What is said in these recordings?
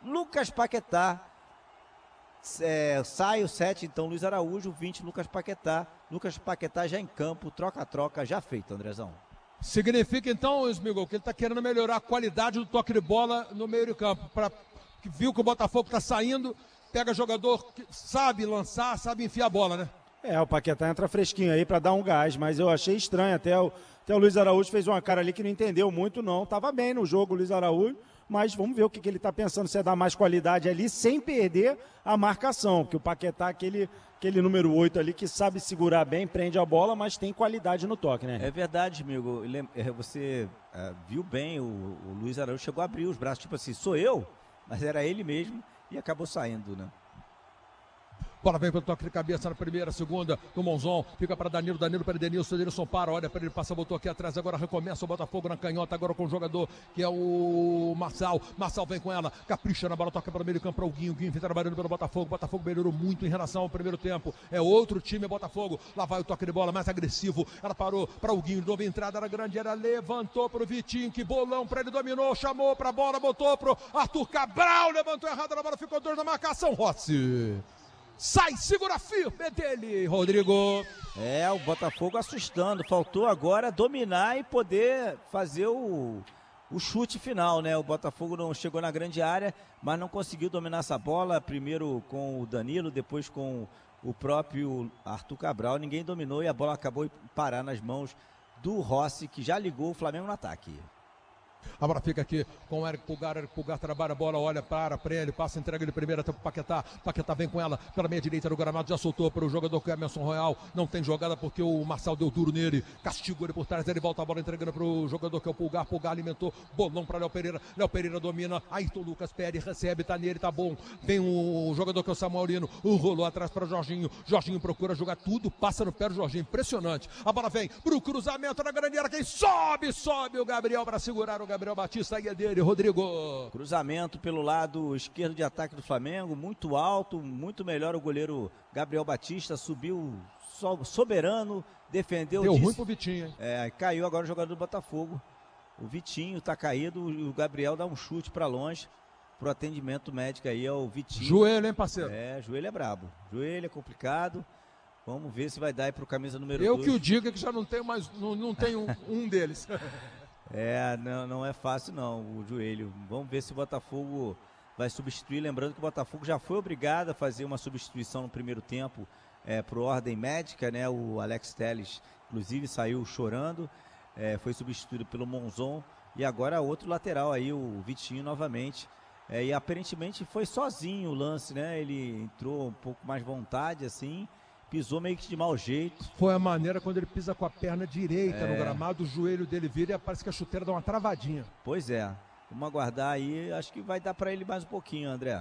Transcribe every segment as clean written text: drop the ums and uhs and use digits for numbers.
Lucas Paquetá. Sai o 7, então Luiz Araújo, 20, Lucas Paquetá. Lucas Paquetá já em campo, troca-troca, já feito, Andrezão. Significa então, Smigol, que ele está querendo melhorar a qualidade do toque de bola no meio de campo. Viu que o Botafogo está saindo, pega jogador que sabe lançar, sabe enfiar a bola, né? O Paquetá entra fresquinho aí para dar um gás, mas eu achei estranho, até o Luiz Araújo fez uma cara ali que não entendeu muito não, estava bem no jogo o Luiz Araújo, mas vamos ver o que ele está pensando, se é dar mais qualidade ali, sem perder a marcação, porque o Paquetá é aquele número 8 ali que sabe segurar bem, prende a bola, mas tem qualidade no toque, né? É verdade, amigo, você viu bem, o Luiz Araújo chegou a abrir os braços, tipo assim, sou eu, mas era ele mesmo e acabou saindo, né? Bola vem pelo toque de cabeça na primeira, segunda, do Monzon, fica para Danilo para Edenilson para, olha para ele, passa, botou aqui atrás, agora recomeça o Botafogo na canhota, agora com o jogador que é o Marçal vem com ela, capricha na bola, toca para o meio campo para o Guinho vem trabalhando pelo Botafogo melhorou muito em relação ao primeiro tempo, é outro time, é Botafogo, lá vai o toque de bola mais agressivo, ela parou para o Guinho, nova entrada na grande área, levantou para o Vitinho, que bolão para ele, dominou, chamou para a bola, botou para o Arthur Cabral, levantou errado na bola, ficou 2 na marcação, Rossi. Sai, segura firme dele, Rodrigo. O Botafogo assustando. Faltou agora dominar e poder fazer o chute final, né? O Botafogo não chegou na grande área, mas não conseguiu dominar essa bola. Primeiro com o Danilo, depois com o próprio Arthur Cabral. Ninguém dominou e a bola acabou de parar nas mãos do Rossi, que já ligou o Flamengo no ataque. A bola fica aqui com o Eric Pulgar trabalha a bola, olha para ele, passa, entrega de primeira até o Paquetá vem com ela pela meia direita do gramado, já soltou para o jogador que é Emerson Royal, não tem jogada porque o Marçal deu duro nele, castigou ele por trás, ele volta a bola entregando para o jogador que é o Pulgar alimentou, bolão para Léo Pereira domina, Ayrton Lucas pede, recebe, tá nele, tá bom, vem o jogador que é o Samuelino, rolou atrás para Jorginho procura jogar tudo, passa no pé do Jorginho, impressionante, a bola vem pro cruzamento na grande área, quem sobe o Gabriel para segurar o Gabriel Batista, aí é dele, Rodrigo. Cruzamento pelo lado esquerdo de ataque do Flamengo, muito alto, muito melhor o goleiro Gabriel Batista, subiu soberano, defendeu. Deu ruim pro Vitinho, hein? Caiu agora o jogador do Botafogo. O Vitinho tá caído e o Gabriel dá um chute para longe pro atendimento médico aí, é o Vitinho. Joelho, hein, parceiro? Joelho é brabo, joelho é complicado. Vamos ver se vai dar aí pro camisa número 2. Eu que o diga que já não tenho mais, não tenho um deles. Não é fácil não, o joelho. Vamos ver se o Botafogo vai substituir. Lembrando que o Botafogo já foi obrigado a fazer uma substituição no primeiro tempo por ordem médica, né? O Alex Telles, inclusive, saiu chorando. Foi substituído pelo Monzon. E agora outro lateral aí, o Vitinho novamente. E aparentemente foi sozinho o lance, né? Ele entrou um pouco mais vontade, assim. Pisou meio que de mau jeito. Foi a maneira quando ele pisa com a perna direita no gramado, o joelho dele vira e parece que a chuteira dá uma travadinha. Pois é. Vamos aguardar aí. Acho que vai dar para ele mais um pouquinho, André.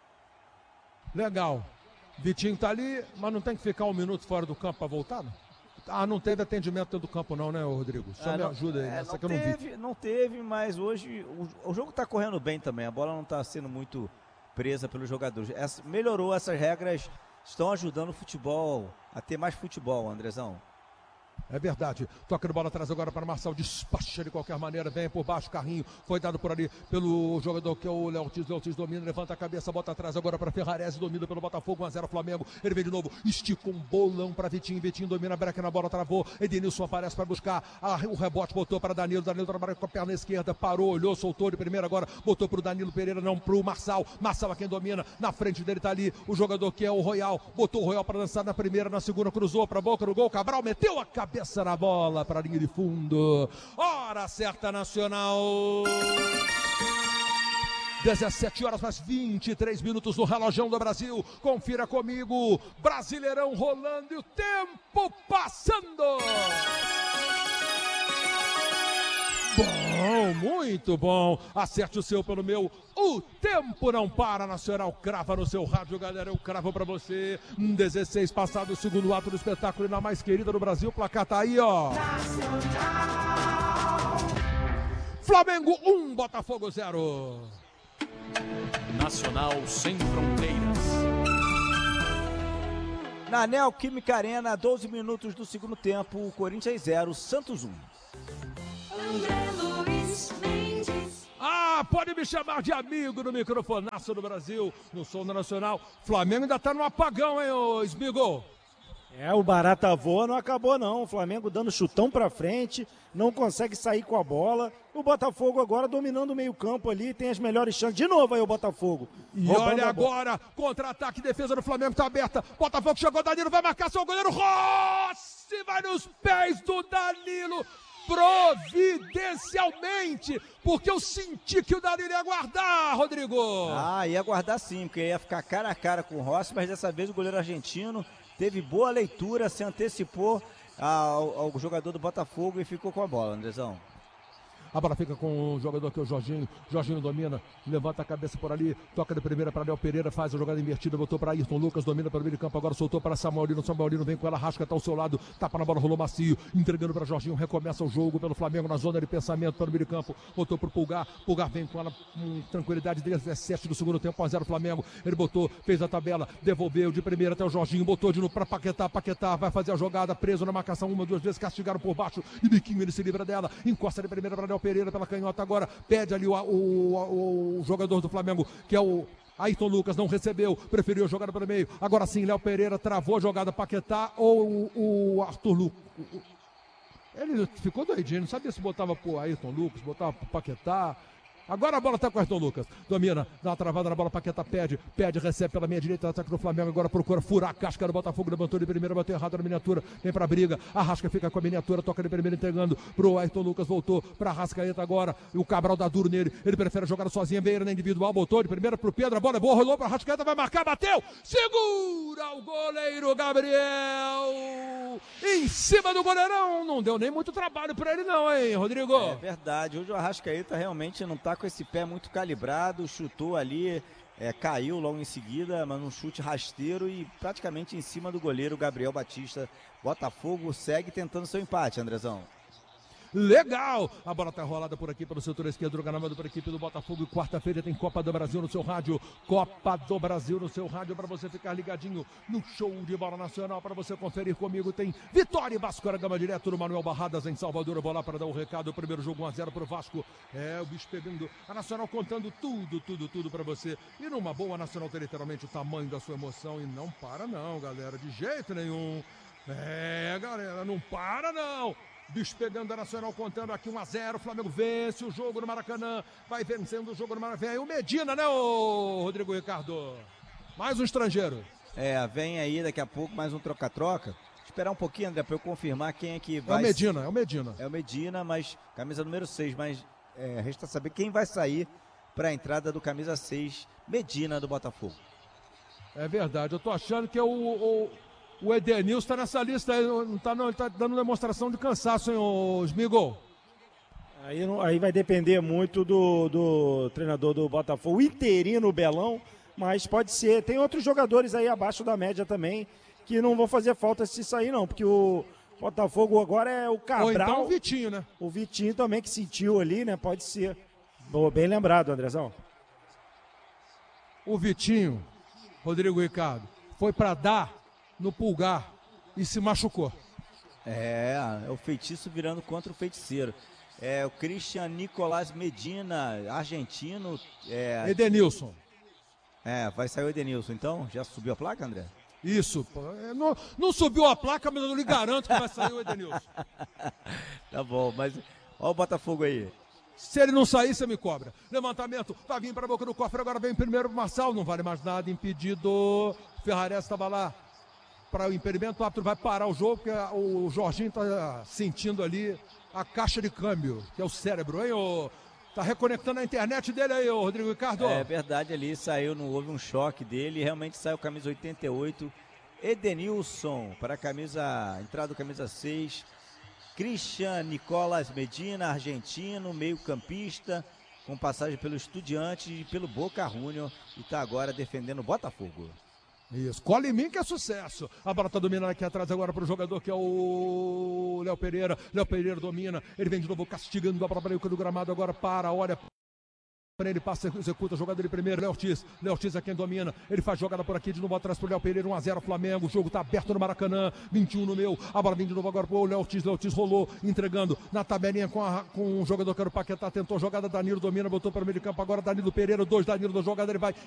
Legal. Vitinho tá ali, mas não tem que ficar 1 minuto fora do campo para voltar, não? Não teve atendimento dentro do campo não, né, Rodrigo? Só me ajuda aí, essa que eu não vi. Não teve, mas hoje o jogo tá correndo bem também. A bola não tá sendo muito presa pelos jogadores. Melhorou essas regras. Estão ajudando o futebol a ter mais futebol, Andrezão. É verdade, toca de bola atrás agora para Marçal, despacha de qualquer maneira, vem por baixo, carrinho, foi dado por ali pelo jogador que é o Léo Ortiz domina, levanta a cabeça, bota atrás agora para Ferrarese, domina pelo Botafogo, 1-0 Flamengo, ele vem de novo, estica um bolão para Vitinho domina, breca na bola, travou, Edenilson aparece para buscar, o rebote botou para Danilo trabalha com a perna esquerda, parou, olhou, soltou de primeira agora, botou para o Danilo Pereira, não para o Marçal a quem domina, na frente dele tá ali o jogador que é o Royal, botou o Royal para lançar na primeira, na segunda, cruzou para a boca do gol, Cabral meteu a cabeça na bola para a linha de fundo. Hora certa nacional. 17 horas mais 23 minutos no relógio do Brasil. Confira comigo. Brasileirão rolando e o tempo passando. Bom, muito bom. Acerte o seu pelo meu. O tempo não para, Nacional. Crava no seu rádio, galera. Eu cravo pra você. 16 passado o segundo ato do espetáculo e na mais querida do Brasil. O placar tá aí, ó. Nacional. Flamengo 1, Botafogo 0. Nacional sem fronteiras. Na Neoquímica Arena, 12 minutos do segundo tempo. Corinthians 0, Santos 1. pode me chamar de amigo no microfonaço do Brasil, no som da Nacional. Flamengo ainda tá no apagão, hein, ô Smigol? O barata voa não acabou não, o Flamengo dando chutão pra frente, não consegue sair com a bola, o Botafogo agora dominando o meio campo ali, tem as melhores chances, de novo aí o Botafogo. E olha agora, contra-ataque, defesa do Flamengo tá aberta, Botafogo chegou, Danilo vai marcar, seu goleiro Rossi, vai nos pés do Danilo, providencialmente, porque eu senti que o Danilo ia guardar, Rodrigo. Ia guardar sim, porque ia ficar cara a cara com o Rossi, mas dessa vez o goleiro argentino teve boa leitura, se antecipou ao jogador do Botafogo e ficou com a bola, Andrezão. A bola fica com o jogador que é o Jorginho. Jorginho domina, levanta a cabeça por ali, toca de primeira para Léo Pereira, faz a jogada invertida, botou para Ayrton Lucas, domina pelo meio de campo, agora soltou para Samuelino. Samuelino vem com ela, Rasca, tá ao seu lado, tapa na bola, rolou macio, entregando para Jorginho, recomeça o jogo pelo Flamengo na zona de pensamento pelo meio de campo, botou pro Pulgar, Pulgar vem com ela com tranquilidade, 17 do segundo tempo, 1-0 Flamengo, ele botou, fez a tabela, devolveu de primeira até o Jorginho, botou de novo para Paquetá, vai fazer a jogada, preso na marcação, 1, 2 vezes, castigaram por baixo, e biquinho ele se livra dela, encosta de primeira para Léo Pereira, pela canhota agora, pede ali o jogador do Flamengo, que é o Ayrton Lucas, não recebeu, preferiu a jogada para o meio, agora sim, Léo Pereira travou a jogada, Paquetá ou o Arthur Lucas. Ele ficou doidinho, não sabia se botava pro Ayrton Lucas, botava pro Paquetá. Agora a bola tá com o Ayrton Lucas. Domina, dá uma travada na bola, Paquetá pede, recebe pela meia direita, ataque do Flamengo, agora procura furar a casca do Botafogo, levantou de primeira, bateu errado na miniatura, vem pra briga, Arrasca fica com a miniatura, toca de primeira, entregando pro Ayrton Lucas, voltou pra Arrascaeta agora, e o Cabral dá duro nele, ele prefere jogar sozinho, bem na individual, botou de primeira pro Pedro, a bola é boa, rolou pra Arrascaeta, vai marcar, bateu, segura o goleiro Gabriel, em cima do goleirão, não deu nem muito trabalho pra ele não, hein, Rodrigo? É verdade, hoje o Arrascaeta realmente não tá com esse pé muito calibrado, chutou ali, caiu logo em seguida, mas um chute rasteiro e praticamente em cima do goleiro Gabriel Batista. Botafogo segue tentando seu empate, Andrezão. Legal! A bola tá rolada por aqui pelo setor esquerdo, gramado para a equipe do Botafogo. E quarta-feira tem Copa do Brasil no seu rádio. Copa do Brasil no seu rádio, para você ficar ligadinho no show de bola nacional, para você conferir comigo. Tem Vitória e Vasco da Gama, direto do Manuel Barradas em Salvador. Eu vou lá para dar o recado. O primeiro jogo 1-0 pro Vasco. O bicho pegando. A Nacional contando tudo para você. E numa boa, a Nacional tem literalmente o tamanho da sua emoção. E não para não, galera, de jeito nenhum. Galera, não para não. Bicho pegando a Nacional, contando aqui 1-0, o Flamengo vence o jogo no Maracanã, vai vencendo o jogo no Maracanã, vem aí o Medina, né, o Rodrigo Ricardo? Mais um estrangeiro. Vem aí daqui a pouco mais um troca-troca. Esperar um pouquinho, André, para eu confirmar quem é que vai... É o Medina. É o Medina, mas camisa número 6, mas resta saber quem vai sair para a entrada do camisa 6, Medina do Botafogo. É verdade, eu tô achando que é o Edenilson está nessa lista aí, ele tá dando demonstração de cansaço, hein, o Smigol? Aí vai depender muito do treinador do Botafogo, o interino Belão, mas pode ser. Tem outros jogadores aí abaixo da média também, que não vão fazer falta se sair não, porque o Botafogo agora é o Cabral. Ou então o Vitinho, né? O Vitinho também que sentiu ali, né, pode ser. Bem lembrado, Andrezão. O Vitinho, Rodrigo Ricardo, foi para dar no Pulgar e se machucou. É o feitiço virando contra o feiticeiro. O Christian Nicolás Medina, argentino. Edenilson. Vai sair o Edenilson, então? Já subiu a placa, André? Isso, não subiu a placa, mas eu lhe garanto que vai sair o Edenilson. Tá bom, mas olha o Botafogo aí. Se ele não sair, você me cobra. Levantamento, vai vir para a boca do cofre, agora vem primeiro o Marçal, não vale mais nada, impedido. Ferrares estava lá para o impedimento, o árbitro vai parar o jogo, porque o Jorginho está sentindo ali a caixa de câmbio, que é o cérebro, hein? Tá reconectando a internet dele aí, Rodrigo Ricardo. É verdade, ali saiu, não houve um choque dele, realmente saiu camisa 88, Edenilson para a entrada do camisa 6, Christian Nicolás Medina, argentino, meio campista, com passagem pelo Estudiantes e pelo Boca Juniors, e está agora defendendo o Botafogo. Isso, cola em mim que é sucesso. A bola tá dominando aqui atrás agora pro jogador que é o Léo Pereira. Léo Pereira domina, ele vem de novo castigando a bola para o do gramado agora, olha Ele passa, executa a jogada dele primeiro, Léo Ortiz é quem domina, ele faz jogada por aqui, de novo atrás pro Léo Pereira, 1-0 Flamengo, o jogo tá aberto no Maracanã, 21 no meu, a bola vem de novo agora pro Léo Ortiz rolou, entregando na tabelinha com o jogador que era o Paquetá, tentou jogada, Danilo domina, botou para o meio de campo, agora Danilo Pereira, 2, Danilo da jogada, ele vai